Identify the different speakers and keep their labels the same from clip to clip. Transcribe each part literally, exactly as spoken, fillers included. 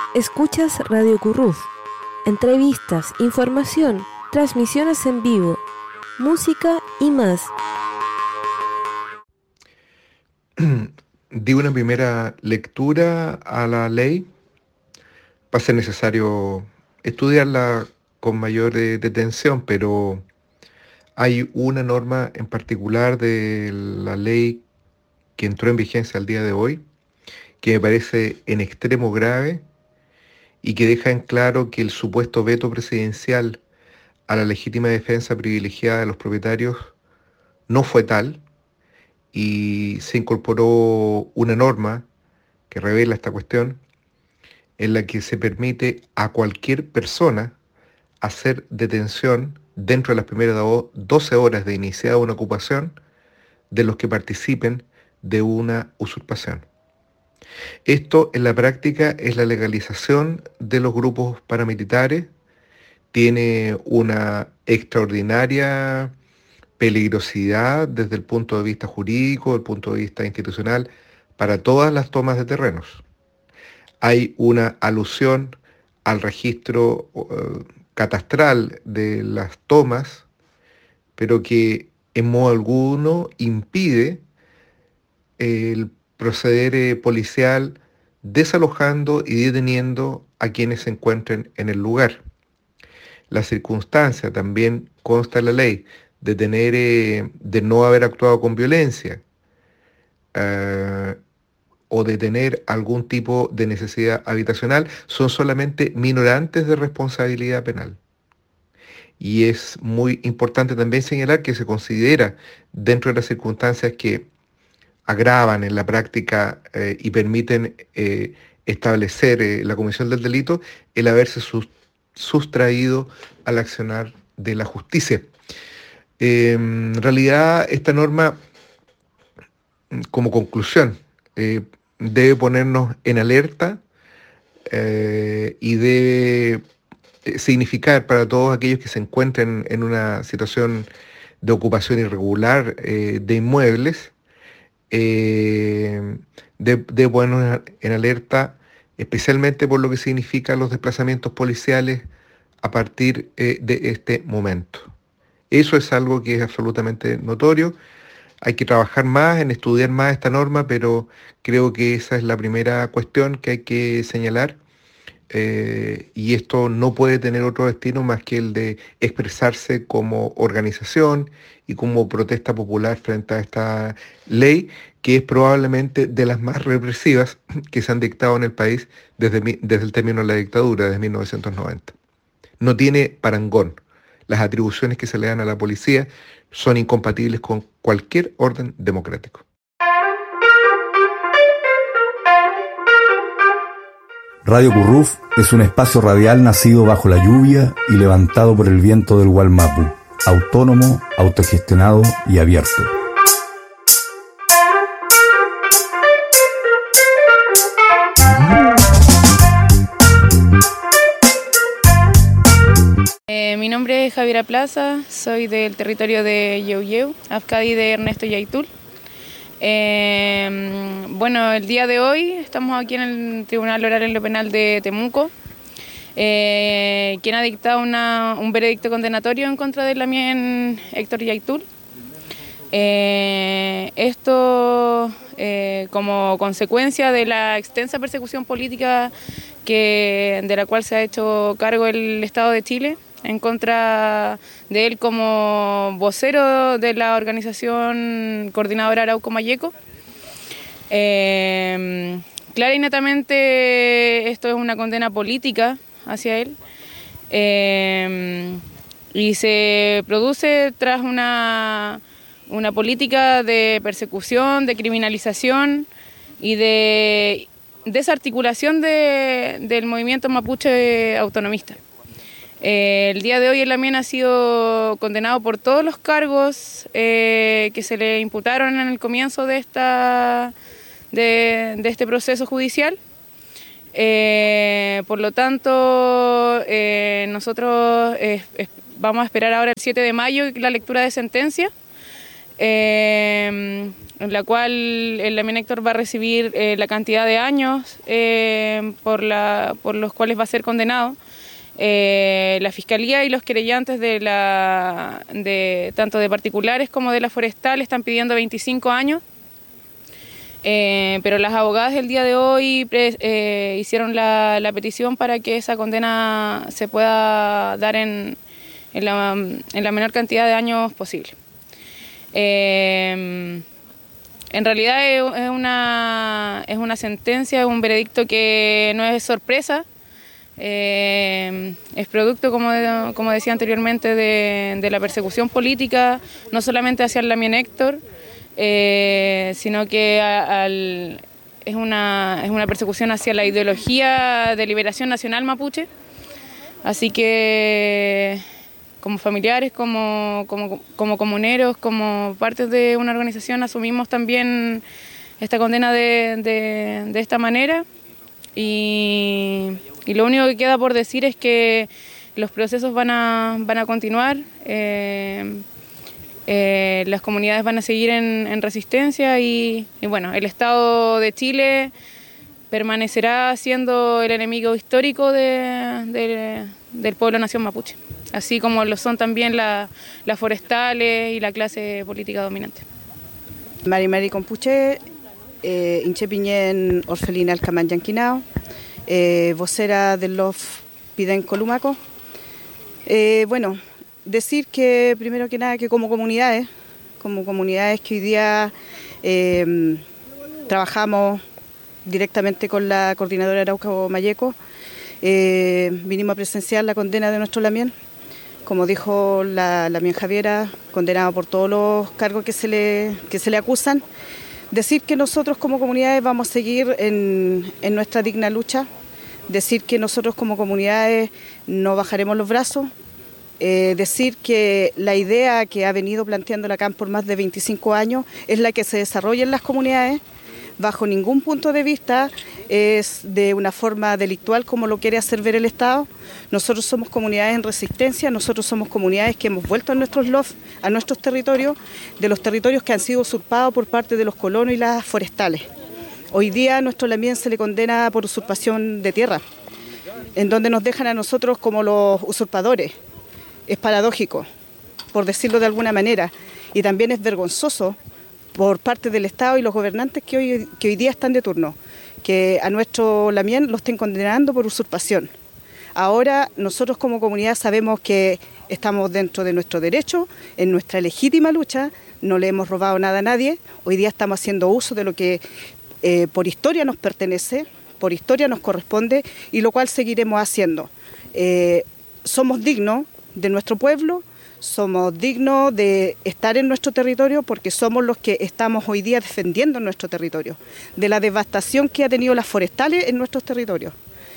Speaker 1: Escuchas Radio Curruf. Entrevistas, información, transmisiones en vivo, música y más.
Speaker 2: Di una primera lectura a la ley. Va a ser necesario estudiarla con mayor eh, detención, pero hay una norma en particular de la ley que entró en vigencia el día de hoy, que me parece en extremo grave y que deja en claro que el supuesto veto presidencial a la legítima defensa privilegiada de los propietarios no fue tal, y se incorporó una norma que revela esta cuestión, en la que se permite a cualquier persona hacer detención dentro de las primeras doce horas de iniciada una ocupación de los que participen de una usurpación. Esto en la práctica es la legalización de los grupos paramilitares, tiene una extraordinaria peligrosidad desde el punto de vista jurídico, el punto de vista institucional, para todas las tomas de terrenos. Hay una alusión al registro uh, catastral de las tomas, pero que en modo alguno impide el proceder eh, policial desalojando y deteniendo a quienes se encuentren en el lugar. La circunstancia también consta en la ley de tener, eh, de no haber actuado con violencia uh, o de tener algún tipo de necesidad habitacional son solamente minorantes de responsabilidad penal. Y es muy importante también señalar que se considera dentro de las circunstancias que agravan en la práctica eh, y permiten eh, establecer eh, la comisión del delito el haberse sus, sustraído al accionar de la justicia. Eh, en realidad, esta norma, como conclusión, eh, debe ponernos en alerta eh, y debe significar para todos aquellos que se encuentren en una situación de ocupación irregular eh, de inmuebles, eh, debe de ponernos en alerta especialmente por lo que significan los desplazamientos policiales a partir eh, de este momento. Eso es algo que es absolutamente notorio. Hay que trabajar más en estudiar más esta norma, pero creo que esa es la primera cuestión que hay que señalar. Eh, y esto no puede tener otro destino más que el de expresarse como organización y como protesta popular frente a esta ley, que es probablemente de las más represivas que se han dictado en el país desde, desde el término de la dictadura, desde mil novecientos noventa. No tiene parangón. Las atribuciones que se le dan a la policía son incompatibles con cualquier orden democrático.
Speaker 3: Radio Curruf es un espacio radial nacido bajo la lluvia y levantado por el viento del Gualmapu, autónomo, autogestionado y abierto.
Speaker 4: Eh, mi nombre es Javiera Plaza, soy del territorio de Yeuyeu, Afcadi de Ernesto Yaitul. Eh, bueno, el día de hoy estamos aquí en el Tribunal Oral en lo Penal de Temuco, eh, quien ha dictado una, un veredicto condenatorio en contra del Lamien Héctor Yaitul. Eh, esto eh, como consecuencia de la extensa persecución política que, de la cual se ha hecho cargo el Estado de Chile en contra de él como vocero de la organización coordinadora Arauco Mayeco. Eh, clara y netamente esto es una condena política hacia él eh, y se produce tras una, una política de persecución, de criminalización y de desarticulación de, del movimiento mapuche autonomista. Eh, el día de hoy el Lamien ha sido condenado por todos los cargos eh, que se le imputaron en el comienzo de, esta, de, de este proceso judicial. Eh, por lo tanto, eh, nosotros eh, vamos a esperar ahora el siete de mayo la lectura de sentencia. Eh, en la cual el Damián Héctor va a recibir eh, la cantidad de años eh, por, la, por los cuales va a ser condenado. Eh, la Fiscalía y los querellantes de la, de, tanto de particulares como de la forestal están pidiendo veinticinco años, eh, pero las abogadas el día de hoy pre, eh, hicieron la, la petición para que esa condena se pueda dar en, en, la, en la menor cantidad de años posible. Eh, en realidad es una, es una sentencia, es un veredicto que no es sorpresa. Eh, es producto, como, de, como decía anteriormente, de, de la persecución política, no solamente hacia el Damián Héctor, eh, sino que a, al, es, una, es una persecución hacia la ideología de liberación nacional mapuche. Así que, como familiares, como, como, como comuneros, como parte de una organización, asumimos también esta condena de, de, de esta manera. Y, y lo único que queda por decir es que los procesos van a, van a continuar, eh, eh, las comunidades van a seguir en, en resistencia y, y bueno, el Estado de Chile permanecerá siendo el enemigo histórico de, de, del pueblo nación mapuche, así como lo son también la, las forestales y la clase política dominante.
Speaker 5: Mari Mari Compuche, Eh, Inchepiñén Orfelina Alcamán Yanquinao, eh, vocera del L O F Piden Columaco. Eh, bueno, decir que primero que nada que como comunidades, como comunidades que hoy día eh, trabajamos directamente con la coordinadora Arauco Mayeco, eh, vinimos a presenciar la condena de nuestro Damián, como dijo la Damián Javiera, condenado por todos los cargos que se le, que se le acusan. Decir que nosotros como comunidades vamos a seguir en, en nuestra digna lucha, decir que nosotros como comunidades no bajaremos los brazos, eh, decir que la idea que ha venido planteando la C A M por más de veinticinco años es la que se desarrolla en las comunidades, bajo ningún punto de vista es de una forma delictual como lo quiere hacer ver el Estado. Nosotros somos comunidades en resistencia, nosotros somos comunidades que hemos vuelto a nuestros L O F, a nuestros territorios, de los territorios que han sido usurpados por parte de los colonos y las forestales. Hoy día a nuestro Damián se le condena por usurpación de tierra, en donde nos dejan a nosotros como los usurpadores. Es paradójico, por decirlo de alguna manera, y también es vergonzoso por parte del Estado y los gobernantes que hoy, que hoy día están de turno, que a nuestro Damián lo estén condenando por usurpación. Ahora nosotros como comunidad sabemos que estamos dentro de nuestro derecho, en nuestra legítima lucha, no le hemos robado nada a nadie, hoy día estamos haciendo uso de lo que eh, por historia nos pertenece, por historia nos corresponde y lo cual seguiremos haciendo. Eh, somos dignos de nuestro pueblo, somos dignos de estar en nuestro territorio porque somos los que estamos hoy día defendiendo nuestro territorio, de la devastación que ha tenido las forestales en nuestros territorios,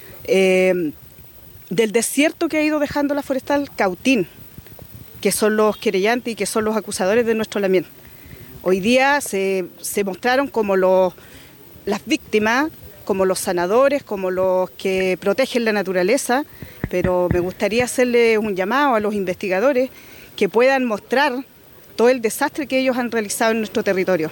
Speaker 5: eh, del desierto que ha ido dejando la forestal Cautín, que son los querellantes y que son los acusadores de nuestro Damián. Hoy día se, se mostraron como los, las víctimas, como los sanadores, como los que protegen la naturaleza, pero me gustaría hacerle un llamado a los investigadores que puedan mostrar todo el desastre que ellos han realizado en nuestro territorio.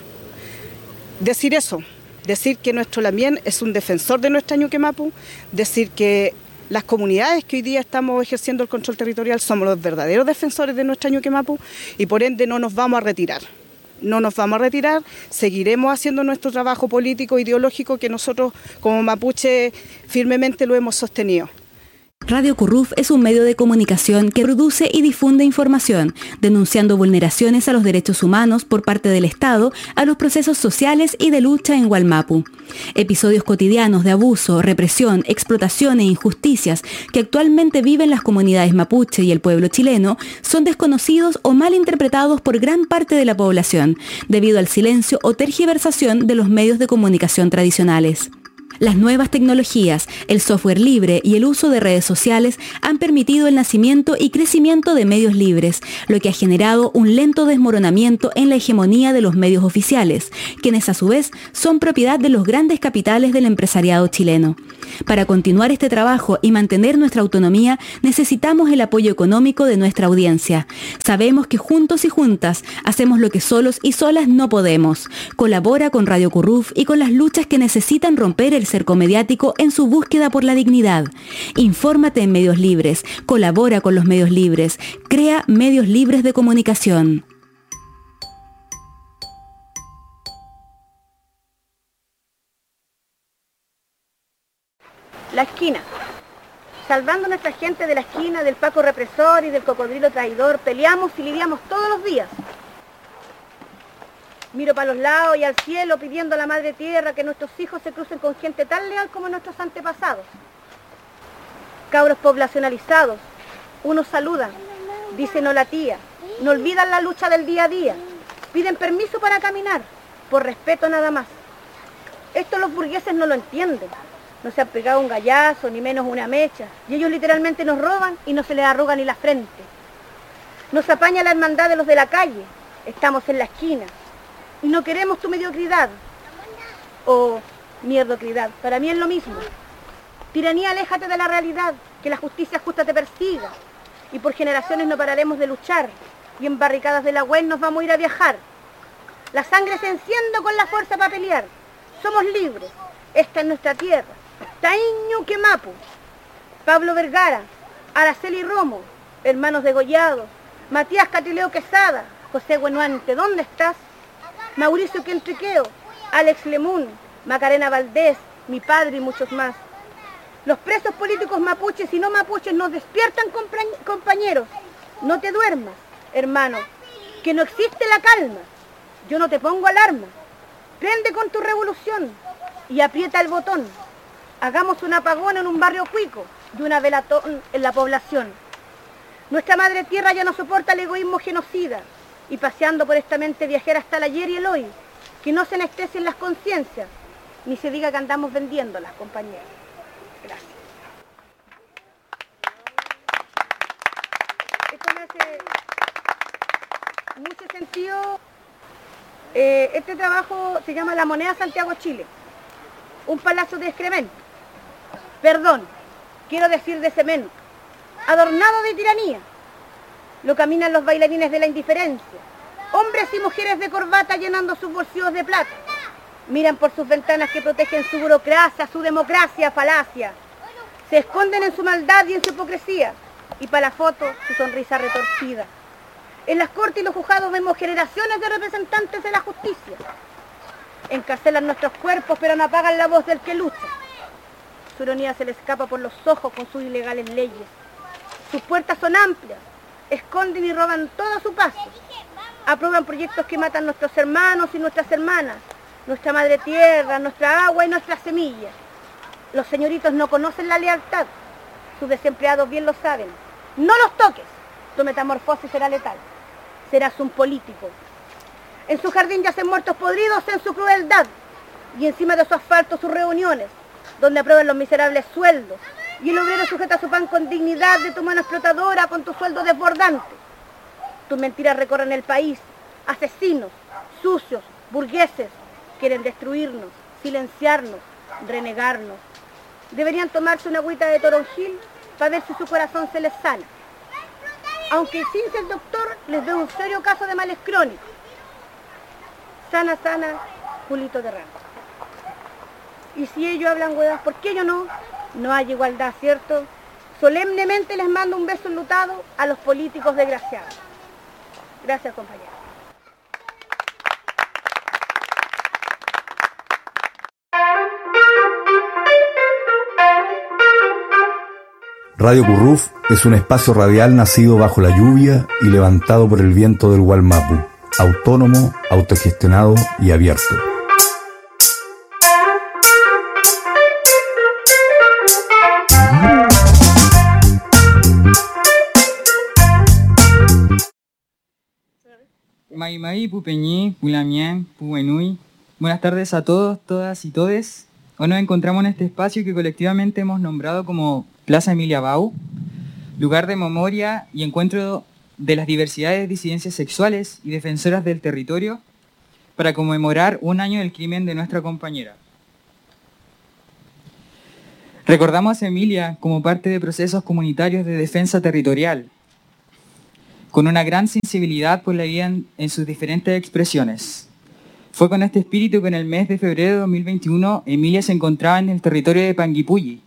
Speaker 5: Decir eso, decir que nuestro Damián es un defensor de nuestra Ñuque Mapu, decir que las comunidades que hoy día estamos ejerciendo el control territorial somos los verdaderos defensores de nuestra Ñuque Mapu y por ende no nos vamos a retirar. No nos vamos a retirar, seguiremos haciendo nuestro trabajo político, ideológico que nosotros como mapuche firmemente lo hemos sostenido.
Speaker 6: Radio Curruf es un medio de comunicación que produce y difunde información, denunciando vulneraciones a los derechos humanos por parte del Estado a los procesos sociales y de lucha en Wallmapu. Episodios cotidianos de abuso, represión, explotación e injusticias que actualmente viven las comunidades mapuche y el pueblo chileno son desconocidos o mal interpretados por gran parte de la población, debido al silencio o tergiversación de los medios de comunicación tradicionales. Las nuevas tecnologías, el software libre y el uso de redes sociales han permitido el nacimiento y crecimiento de medios libres, lo que ha generado un lento desmoronamiento en la hegemonía de los medios oficiales, quienes a su vez son propiedad de los grandes capitales del empresariado chileno. Para continuar este trabajo y mantener nuestra autonomía, necesitamos el apoyo económico de nuestra audiencia. Sabemos que juntos y juntas hacemos lo que solos y solas no podemos. Colabora con Radio Curruf y con las luchas que necesitan romper el cerco mediático en su búsqueda por la dignidad. Infórmate en medios libres, colabora con los medios libres, crea medios libres de comunicación.
Speaker 7: La esquina. Salvando a nuestra gente de la esquina, del Paco represor y del cocodrilo traidor, peleamos y lidiamos todos los días. Miro para los lados y al cielo pidiendo a la Madre Tierra que nuestros hijos se crucen con gente tan leal como nuestros antepasados. Cabros poblacionalizados, unos saludan, dicen hola tía, no olvidan la lucha del día a día, piden permiso para caminar, por respeto nada más. Esto los burgueses no lo entienden, no se han pegado un gallazo, ni menos una mecha, y ellos literalmente nos roban y no se les arruga ni la frente. Nos apaña la hermandad de los de la calle, estamos en la esquina, y no queremos tu mediocridad, o mierdocridad, para mí es lo mismo. Tiranía, aléjate de la realidad, que la justicia justa te persiga, y por generaciones no pararemos de luchar, y en barricadas de la web nos vamos a ir a viajar. La sangre se enciende con la fuerza para pelear, somos libres, esta es nuestra tierra, Taíño Quemapu, Pablo Vergara, Araceli Romo, hermanos degollados, Matías Catileo Quesada, José Guenuante, ¿dónde estás? Mauricio Quentriqueo, Alex Lemun, Macarena Valdés, mi padre y muchos más. Los presos políticos mapuches y no mapuches nos despiertan, compañeros. No te duermas, hermano, que no existe la calma. Yo no te pongo alarma. Prende con tu revolución y aprieta el botón. Hagamos un apagón en un barrio cuico y una velatón en la población. Nuestra madre tierra ya no soporta el egoísmo genocida. Y paseando por esta mente viajera hasta el ayer y el hoy, que no se anestesien las conciencias, ni se diga que andamos vendiéndolas, compañeros. Gracias. Esto me hace mucho sentido. Eh, este trabajo se llama La Moneda Santiago, Chile. Un palacio de excremento. Perdón, quiero decir de cemento. Adornado de tiranía. Lo caminan los bailarines de la indiferencia. Hombres y mujeres de corbata llenando sus bolsillos de plata. Miran por sus ventanas que protegen su burocracia, su democracia, falacia. Se esconden en su maldad y en su hipocresía. Y para la foto, su sonrisa retorcida. En las cortes y los juzgados vemos generaciones de representantes de la justicia. Encarcelan nuestros cuerpos, pero no apagan la voz del que lucha. Su ironía se le escapa por los ojos con sus ilegales leyes. Sus puertas son amplias. Esconden y roban todo a su paso. Aprueban proyectos que matan a nuestros hermanos y nuestras hermanas, nuestra madre tierra, nuestra agua y nuestras semillas. Los señoritos no conocen la lealtad. Sus desempleados bien lo saben. No los toques. Tu metamorfosis será letal. Serás un político. En su jardín yacen muertos podridos en su crueldad. Y encima de su asfalto sus reuniones, donde aprueban los miserables sueldos. Y el obrero sujeta su pan con dignidad de tu mano explotadora con tu sueldo desbordante. Tus mentiras recorren el país. Asesinos, sucios, burgueses, quieren destruirnos, silenciarnos, renegarnos. Deberían tomarse una agüita de toronjil para ver si su corazón se les sana. Aunque sin ser doctor, les veo un serio caso de males crónicos. Sana, sana, culito de rana. Y si ellos hablan huevas, ¿por qué yo no? No hay igualdad, ¿cierto? Solemnemente les mando un beso enlutado a los políticos desgraciados. Gracias, compañeros.
Speaker 3: Radio Curruf es un espacio radial nacido bajo la lluvia y levantado por el viento del Wallmapu, autónomo, autogestionado y abierto.
Speaker 8: Maimai, Pupeñé, Pulamián, Puenui. Buenas tardes a todos, todas y todes. hoy nos encontramos en este espacio que colectivamente hemos nombrado como Plaza Emilia Bau, lugar de memoria y encuentro de las diversidades de disidencias sexuales y defensoras del territorio para conmemorar un año del crimen de nuestra compañera. Recordamos a Emilia como parte de procesos comunitarios de defensa territorial, con una gran sensibilidad por la vida en, en sus diferentes expresiones. Fue con este espíritu que en el mes de febrero de dos mil veintiuno Emilia se encontraba en el territorio de Panguipulli,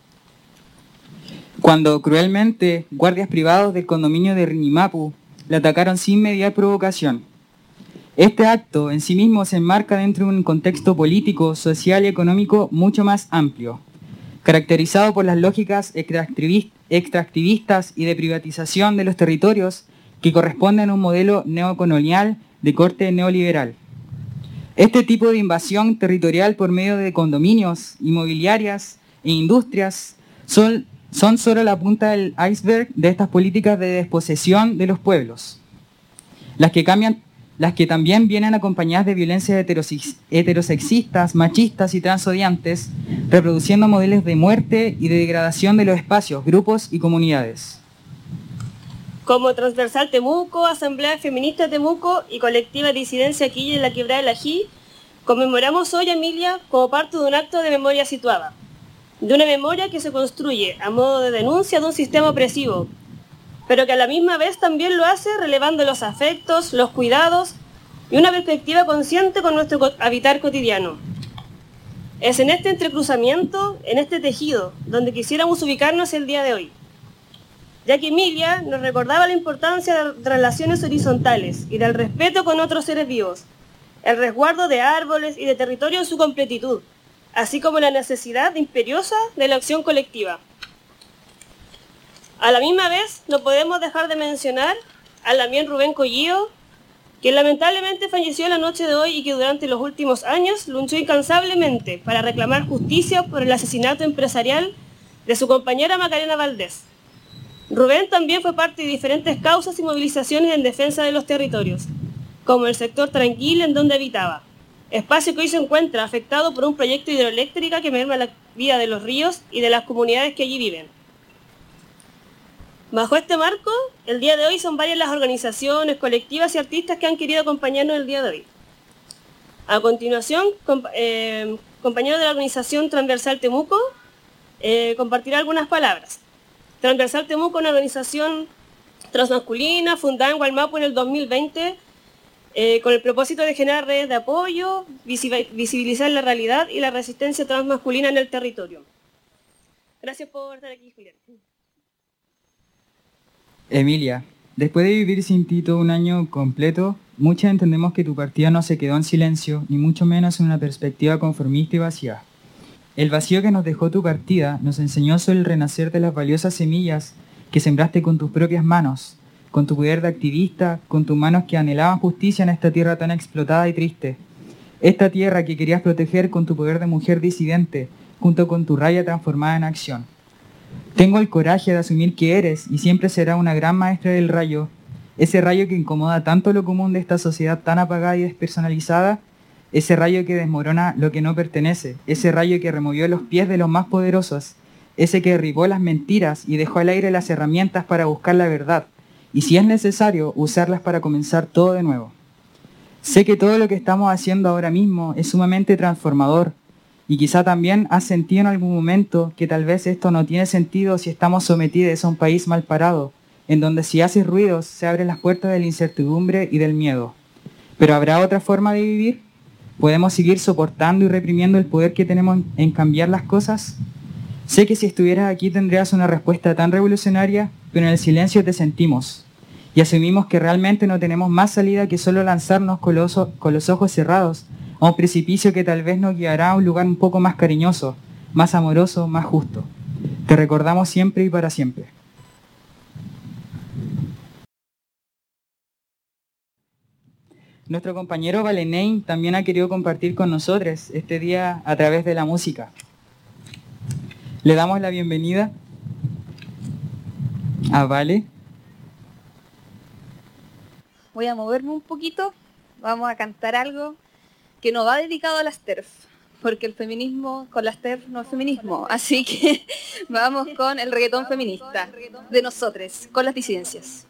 Speaker 8: cuando cruelmente guardias privados del condominio de Riñimapu la atacaron sin mediar provocación. Este acto en sí mismo se enmarca dentro de un contexto político, social y económico mucho más amplio, caracterizado por las lógicas extractivistas y de privatización de los territorios que corresponden a un modelo neocolonial de corte neoliberal. Este tipo de invasión territorial por medio de condominios, inmobiliarias e industrias son, son solo la punta del iceberg de estas políticas de desposesión de los pueblos, las que, cambian, las que también vienen acompañadas de violencias heterosexistas, machistas y transodiantes, reproduciendo modelos de muerte y de degradación de los espacios, grupos y comunidades.
Speaker 9: Como Transversal Temuco, Asamblea Feminista Temuco y Colectiva Disidencia Quilla en la Quebrada del Ají, conmemoramos hoy a Emilia como parte de un acto de memoria situada, de una memoria que se construye a modo de denuncia de un sistema opresivo, pero que a la misma vez también lo hace relevando los afectos, los cuidados y una perspectiva consciente con nuestro habitar cotidiano. Es en este entrecruzamiento, en este tejido, donde quisiéramos ubicarnos el día de hoy, ya que Emilia nos recordaba la importancia de relaciones horizontales y del respeto con otros seres vivos, el resguardo de árboles y de territorio en su completitud, así como la necesidad imperiosa de la acción colectiva. A la misma vez, no podemos dejar de mencionar a Lamien Rubén Collío, quien lamentablemente falleció la noche de hoy y que durante los últimos años luchó incansablemente para reclamar justicia por el asesinato empresarial de su compañera Macarena Valdés. Rubén también fue parte de diferentes causas y movilizaciones en defensa de los territorios, como el sector Tranquil en donde habitaba, espacio que hoy se encuentra afectado por un proyecto hidroeléctrico que merma la vida de los ríos y de las comunidades que allí viven. Bajo este marco, el día de hoy son varias las organizaciones, colectivas y artistas que han querido acompañarnos el día de hoy. A continuación, comp eh, compañero de la organización Transversal Temuco eh, compartirá algunas palabras. Transversal Temuco, una organización transmasculina fundada en Wallmapu en el dos mil veinte eh, con el propósito de generar redes de apoyo, visibilizar la realidad y la resistencia transmasculina en el territorio. Gracias por estar aquí, Julián.
Speaker 8: Emilia, después de vivir sin ti todo un año completo, muchas entendemos que tu partida no se quedó en silencio, ni mucho menos en una perspectiva conformista y vacía. El vacío que nos dejó tu partida nos enseñó sobre el renacer de las valiosas semillas que sembraste con tus propias manos, con tu poder de activista, con tus manos que anhelaban justicia en esta tierra tan explotada y triste. Esta tierra que querías proteger con tu poder de mujer disidente, junto con tu rabia transformada en acción. Tengo el coraje de asumir que eres y siempre será una gran maestra del rayo, ese rayo que incomoda tanto lo común de esta sociedad tan apagada y despersonalizada, ese rayo que desmorona lo que no pertenece, ese rayo que removió los pies de los más poderosos, ese que derribó las mentiras y dejó al aire las herramientas para buscar la verdad, y si es necesario, usarlas para comenzar todo de nuevo. Sé que todo lo que estamos haciendo ahora mismo es sumamente transformador, y quizá también has sentido en algún momento que tal vez esto no tiene sentido si estamos sometidos a un país mal parado, en donde si haces ruidos se abren las puertas de la incertidumbre y del miedo. ¿Pero habrá otra forma de vivir? ¿Podemos seguir soportando y reprimiendo el poder que tenemos en cambiar las cosas? Sé que si estuvieras aquí tendrías una respuesta tan revolucionaria, pero en el silencio te sentimos, y asumimos que realmente no tenemos más salida que solo lanzarnos con los, con los ojos cerrados a un precipicio que tal vez nos guiará a un lugar un poco más cariñoso, más amoroso, más justo. Te recordamos siempre y para siempre. Nuestro compañero Valenein también ha querido compartir con nosotros este día a través de la música. Le damos la bienvenida a Vale.
Speaker 10: Voy a moverme un poquito, vamos a cantar algo que nos va dedicado a las T E R F, porque el feminismo con las ter no es feminismo, así que vamos con el reggaetón feminista de nosotros, con las disidencias.